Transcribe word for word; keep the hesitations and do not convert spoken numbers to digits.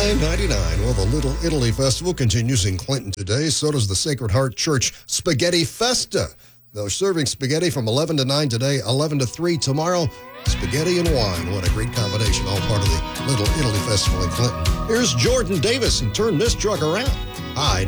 nine ninety-nine. Well, the Little Italy Festival continues in Clinton today. So does the Sacred Heart Church Spaghetti Festa. They're serving spaghetti from eleven to nine today, eleven to three tomorrow. Spaghetti and wine. What a great combination. All part of the Little Italy Festival in Clinton. Here's Jordan Davis and Turn This Truck Around. Hi.